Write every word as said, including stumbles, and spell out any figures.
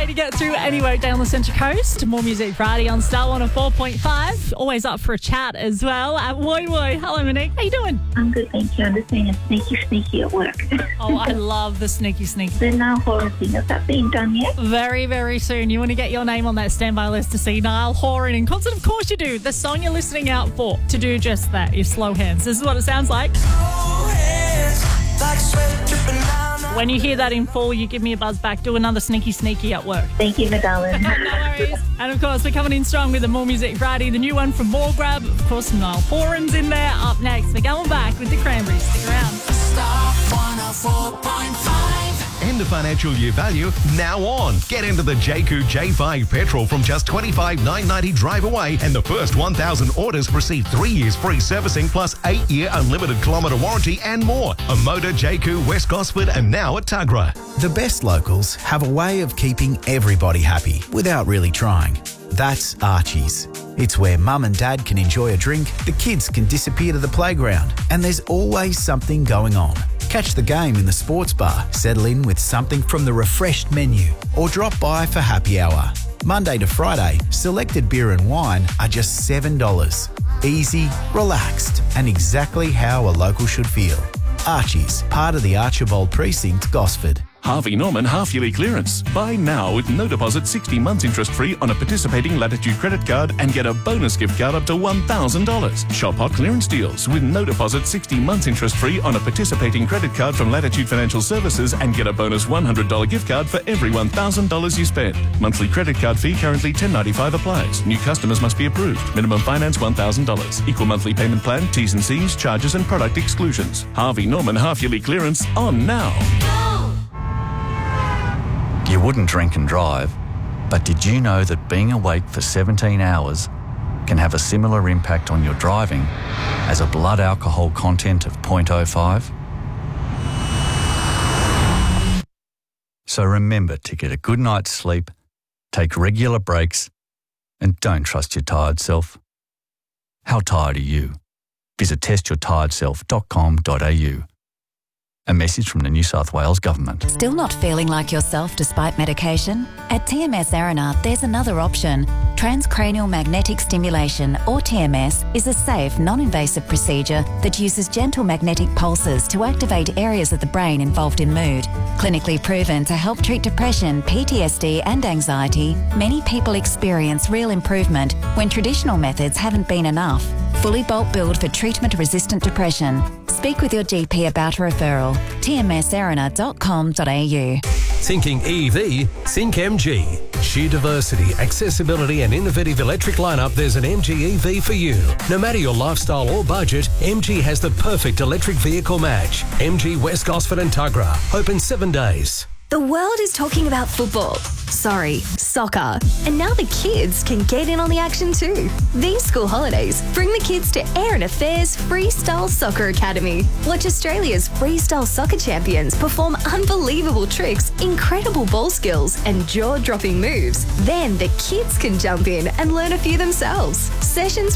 to get through any work down the Central Coast. More Music Friday on Star one oh four point five. Always up for a chat as well at Woy Woy. Hello, Monique. How you doing? I'm good, thank you. I'm just being a sneaky, sneaky at work. Oh, I love the sneaky, sneaky. The Nile Horan thing, has that been done yet? Very, very soon. You want to get your name on that standby list to see Niall Horan in concert? Of course you do. The song you're listening out for to do just that is Slow Hands. This is what it sounds like. When you hear that in full, you give me a buzz back. Do another sneaky, sneaky at work. Thank you, my darling. No worries. And of course, we're coming in strong with the More Music Friday, the new one from More Grab. Of course, Niall Horan's in there. Up next, we're going back with the Cranberries. Stick around. Star one oh four point five. End of financial year value now on. Get into the J Q J five petrol from just twenty-five thousand nine hundred ninety drive away, and the first one thousand orders receive three years free servicing plus eight year unlimited kilometre warranty and more. A Motor, J Q, West Gosford and now at Tuggerah. The best locals have a way of keeping everybody happy without really trying. That's Archie's. It's where mum and dad can enjoy a drink, the kids can disappear to the playground, and there's always something going on. Catch the game in the sports bar, settle in with something from the refreshed menu, or drop by for happy hour. Monday to Friday, selected beer and wine are just seven dollars. Easy, relaxed, and exactly how a local should feel. Archie's, part of the Archibald Precinct, Gosford. Harvey Norman half-yearly clearance. Buy now with no deposit, sixty months interest-free on a participating Latitude credit card and get a bonus gift card up to one thousand dollars. Shop hot clearance deals with no deposit, sixty months interest-free on a participating credit card from Latitude Financial Services and get a bonus one hundred dollars gift card for every one thousand dollars you spend. Monthly credit card fee currently ten dollars ninety-five applies. New customers must be approved. Minimum finance one thousand dollars. Equal monthly payment plan, T's and C's, charges and product exclusions. Harvey Norman half-yearly clearance on now. You wouldn't drink and drive, but did you know that being awake for seventeen hours can have a similar impact on your driving as a blood alcohol content of zero point zero five? So remember to get a good night's sleep, take regular breaks, and don't trust your tired self. How tired are you? Visit test your tired self dot com dot a u. A message from the New South Wales Government. Still not feeling like yourself despite medication? At T M S Arena, there's another option. Transcranial magnetic stimulation, or T M S, is a safe, non-invasive procedure that uses gentle magnetic pulses to activate areas of the brain involved in mood. Clinically proven to help treat depression, P T S D and anxiety, many people experience real improvement when traditional methods haven't been enough. Fully bulk billed for treatment-resistant depression. Speak with your G P about a referral. T M S arena dot com dot a u. Thinking E V? Think M G. Sheer diversity, accessibility and innovative electric lineup, there's an M G E V for you. No matter your lifestyle or budget, M G has the perfect electric vehicle match. M G West Gosford and Tuggerah. Open seven days. The world is talking about football. Sorry, soccer. And now the kids can get in on the action too. These school holidays, bring the kids to Aaron Affairs Freestyle Soccer Academy. Watch Australia's freestyle soccer champions perform unbelievable tricks, incredible ball skills, and jaw-dropping moves. Then the kids can jump in and learn a few themselves. Sessions